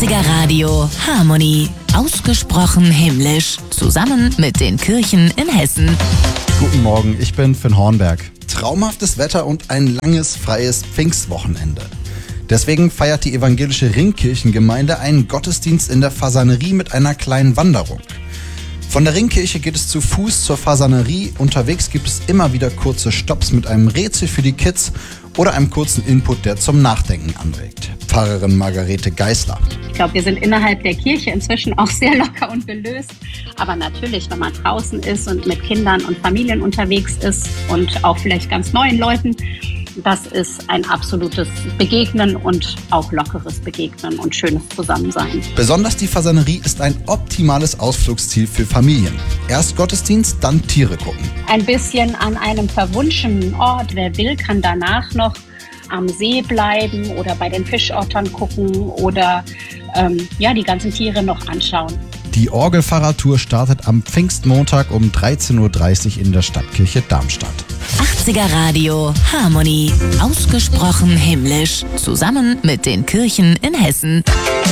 80er Radio Harmonie. Ausgesprochen himmlisch. Zusammen mit den Kirchen in Hessen. Guten Morgen, ich bin Finn Hornberg. Traumhaftes Wetter und ein langes, freies Pfingstwochenende. Deswegen feiert die evangelische Ringkirchengemeinde einen Gottesdienst in der Fasanerie mit einer kleinen Wanderung. Von der Ringkirche geht es zu Fuß zur Fasanerie. Unterwegs gibt es immer wieder kurze Stopps mit einem Rätsel für die Kids oder einem kurzen Input, der zum Nachdenken anregt. Pfarrerin Margarete Geisler. Ich glaube, wir sind innerhalb der Kirche inzwischen auch sehr locker und gelöst. Aber natürlich, wenn man draußen ist und mit Kindern und Familien unterwegs ist und auch vielleicht ganz neuen Leuten, das ist ein absolutes Begegnen und auch lockeres Begegnen und schönes Zusammensein. Besonders die Fasanerie ist ein optimales Ausflugsziel für Familien. Erst Gottesdienst, dann Tiere gucken. Ein bisschen an einem verwunschenen Ort. Wer will, kann danach noch am See bleiben oder bei den Fischottern gucken oder die ganzen Tiere noch anschauen. Die Orgelfahrradtour startet am Pfingstmontag um 13.30 Uhr in der Stadtkirche Darmstadt. 80er Radio Harmonie. Ausgesprochen himmlisch. Zusammen mit den Kirchen in Hessen.